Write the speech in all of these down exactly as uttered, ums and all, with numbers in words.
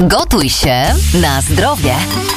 Gotuj się na zdrowie.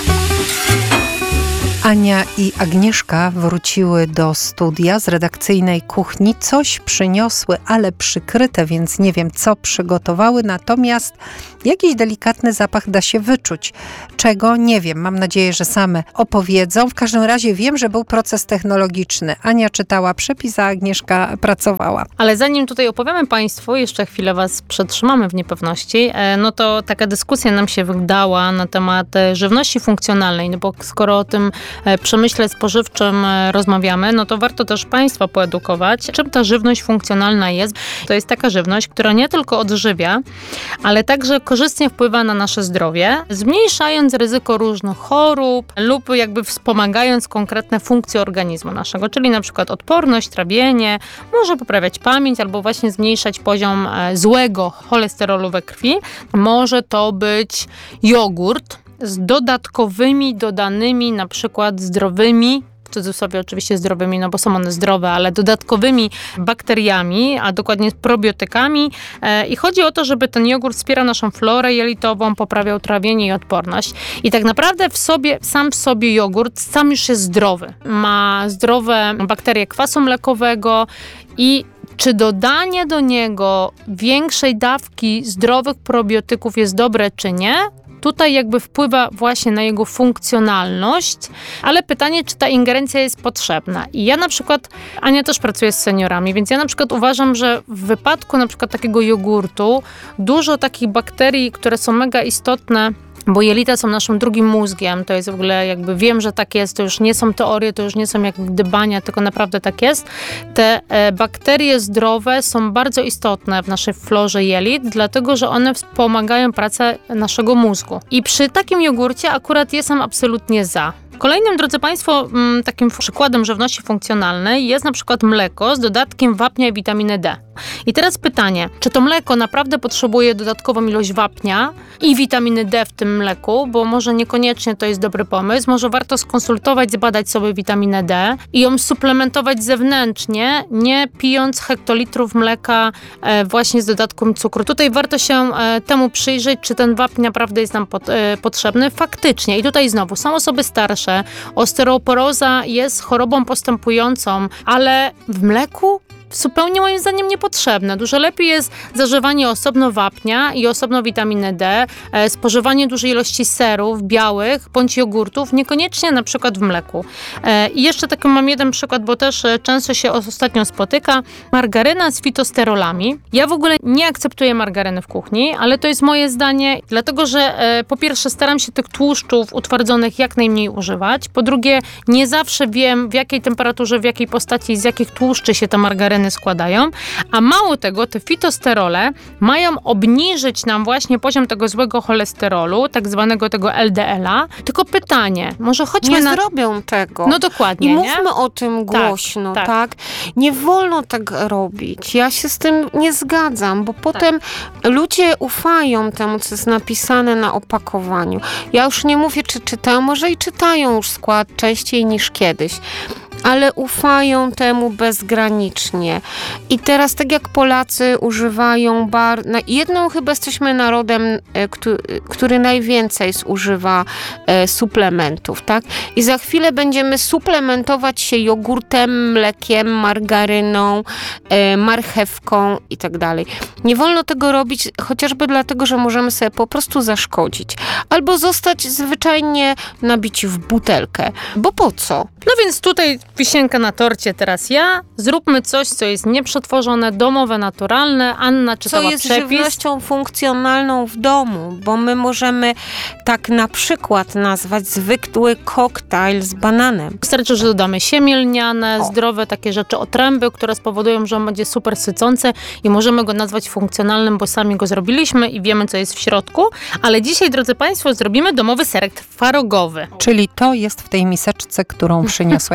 Ania i Agnieszka wróciły do studia z redakcyjnej kuchni. Coś przyniosły, ale przykryte, więc nie wiem, co przygotowały. Natomiast jakiś delikatny zapach da się wyczuć. Czego? Nie wiem. Mam nadzieję, że same opowiedzą. W każdym razie wiem, że był proces technologiczny. Ania czytała przepis, a Agnieszka pracowała. Ale zanim tutaj opowiemy Państwu, jeszcze chwilę Was przetrzymamy w niepewności, no to taka dyskusja nam się wydała na temat żywności funkcjonalnej, no bo skoro o tym przemyśle spożywczym rozmawiamy, no to warto też Państwa poedukować, czym ta żywność funkcjonalna jest. To jest taka żywność, która nie tylko odżywia, ale także korzystnie wpływa na nasze zdrowie, zmniejszając ryzyko różnych chorób lub jakby wspomagając konkretne funkcje organizmu naszego, czyli na przykład odporność, trawienie, może poprawiać pamięć albo właśnie zmniejszać poziom złego cholesterolu we krwi. Może to być jogurt z dodatkowymi, dodanymi na przykład zdrowymi, w cudzysłowie oczywiście zdrowymi, no bo są one zdrowe, ale dodatkowymi bakteriami, a dokładnie probiotykami. I chodzi o to, żeby ten jogurt wspierał naszą florę jelitową, poprawiał trawienie i odporność. I tak naprawdę w sobie, sam w sobie jogurt sam już jest zdrowy. Ma zdrowe bakterie kwasu mlekowego i czy dodanie do niego większej dawki zdrowych probiotyków jest dobre, czy nie? Tutaj jakby wpływa właśnie na jego funkcjonalność, ale pytanie, czy ta ingerencja jest potrzebna. I ja na przykład, Ania też pracuje z seniorami, więc ja na przykład uważam, że w wypadku na przykład takiego jogurtu dużo takich bakterii, które są mega istotne, bo jelita są naszym drugim mózgiem, to jest w ogóle jakby, wiem, że tak jest, to już nie są teorie, to już nie są jak gdybania, tylko naprawdę tak jest. Te e, bakterie zdrowe są bardzo istotne w naszej florze jelit, dlatego, że one wspomagają pracę naszego mózgu. I przy takim jogurcie akurat jestem absolutnie za. Kolejnym, drodzy Państwo, takim przykładem żywności funkcjonalnej jest na przykład mleko z dodatkiem wapnia i witaminy D. I teraz pytanie, czy to mleko naprawdę potrzebuje dodatkową ilość wapnia i witaminy D w tym mleku, bo może niekoniecznie to jest dobry pomysł, może warto skonsultować, zbadać sobie witaminę D i ją suplementować zewnętrznie, nie pijąc hektolitrów mleka e, właśnie z dodatkiem cukru. Tutaj warto się e, temu przyjrzeć, czy ten wapń naprawdę jest nam pot, e, potrzebny faktycznie. I tutaj znowu są osoby starsze, osteoporoza jest chorobą postępującą, ale w mleku zupełnie moim zdaniem niepotrzebne. Dużo lepiej jest zażywanie osobno wapnia i osobno witaminy D, e, spożywanie dużej ilości serów białych bądź jogurtów, niekoniecznie na przykład w mleku. E, I jeszcze taki mam jeden przykład, bo też e, często się ostatnio spotyka. Margaryna z fitosterolami. Ja w ogóle nie akceptuję margaryny w kuchni, ale to jest moje zdanie, dlatego że e, po pierwsze staram się tych tłuszczów utwardzonych jak najmniej używać. Po drugie, nie zawsze wiem, w jakiej temperaturze, w jakiej postaci i z jakich tłuszczy się te margaryny składają, a mało tego, te fitosterole mają obniżyć nam właśnie poziom tego złego cholesterolu, tak zwanego tego L D L-a. Tylko pytanie, może chodźmy nie na... Nie zrobią tego. No dokładnie, I nie? mówmy o tym głośno, tak, tak? tak? Nie wolno tak robić. Ja się z tym nie zgadzam, bo potem tak. ludzie ufają temu, co jest napisane na opakowaniu. Ja już nie mówię, czy czytają, może i czytają już skład częściej niż kiedyś, ale ufają temu bezgranicznie. I teraz tak jak Polacy używają bar... Jedną chyba jesteśmy narodem, który, który najwięcej zużywa e, suplementów, tak? I za chwilę będziemy suplementować się jogurtem, mlekiem, margaryną, e, marchewką i tak dalej. Nie wolno tego robić chociażby dlatego, że możemy sobie po prostu zaszkodzić. Albo zostać zwyczajnie nabici w butelkę. Bo po co? No więc tutaj wisienka na torcie teraz ja. Zróbmy coś, co jest nieprzetworzone, domowe, naturalne. Anna czytała co jest przepis. żywnością funkcjonalną w domu, bo my możemy tak na przykład nazwać zwykły koktajl z bananem. Wystarczy, że dodamy siemię lniane, o. zdrowe takie rzeczy, otręby, które spowodują, że on będzie super sycący i możemy go nazwać funkcjonalnym, bo sami go zrobiliśmy i wiemy, co jest w środku. Ale dzisiaj, drodzy Państwo, zrobimy domowy serek twarogowy. Czyli to jest w tej miseczce, którą przyniosłaś ze sobą.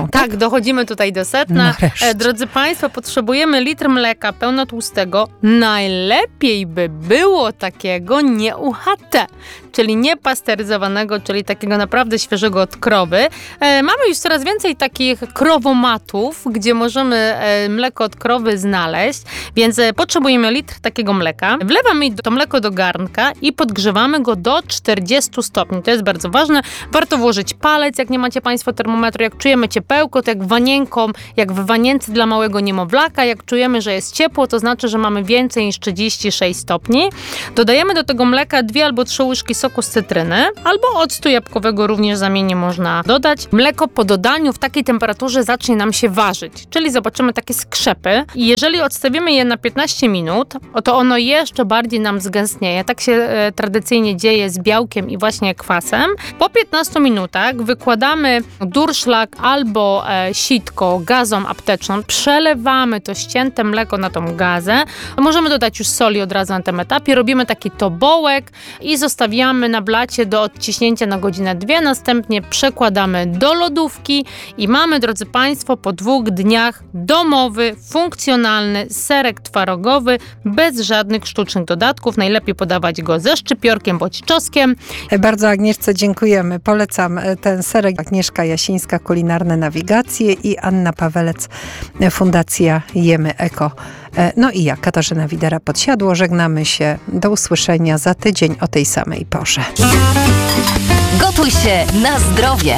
setną, tak? Tak, dochodzimy tutaj do setna. No Drodzy Państwo, potrzebujemy litr mleka pełnotłustego. Najlepiej by było takiego nie U H T, czyli niepasteryzowanego, czyli takiego naprawdę świeżego od krowy. E, mamy już coraz więcej takich krowomatów, gdzie możemy e, mleko od krowy znaleźć, więc e, potrzebujemy litr takiego mleka. Wlewamy to mleko do garnka i podgrzewamy go do czterdziestu stopni. To jest bardzo ważne. Warto włożyć palec, jak nie macie Państwo termometru. Jak czujemy ciepełko, to jak wanienką, jak w wanience dla małego niemowlaka. Jak czujemy, że jest ciepło, to znaczy, że mamy więcej niż trzydzieści sześć stopni. Dodajemy do tego mleka dwie albo trzy łyżki soku z cytryny, albo octu jabłkowego również zamiennie można dodać. Mleko po dodaniu w takiej temperaturze zacznie nam się ważyć, czyli zobaczymy takie skrzepy i jeżeli odstawimy je na piętnaście minut, to ono jeszcze bardziej nam zgęstnieje. Tak się e, tradycyjnie dzieje z białkiem i właśnie kwasem. Po piętnastu minutach wykładamy durszlak albo e, sitko gazą apteczną, przelewamy to ścięte mleko na tą gazę. Możemy dodać już soli od razu na tym etapie. Robimy taki tobołek i zostawiamy na blacie do odciśnięcia na godzinę dwie. Następnie przekładamy do lodówki i mamy, drodzy Państwo, po dwóch dniach domowy, funkcjonalny serek twarogowy bez żadnych sztucznych dodatków. Najlepiej podawać go ze szczypiorkiem bądź czosnkiem. Bardzo Agnieszce dziękujemy. Polecam ten serek. Agnieszka Jasińska, Kulinarne Nawigacje i Anna Pawelec, Fundacja Jemy Eko. No i ja, Katarzyna Widera-Podsiadło. Żegnamy się. Do usłyszenia za tydzień o tej samej porze. Gotuj się na zdrowie.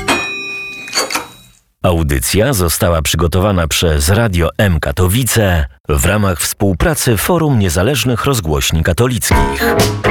Audycja została przygotowana przez Radio M Katowice w ramach współpracy Forum Niezależnych Rozgłośni Katolickich.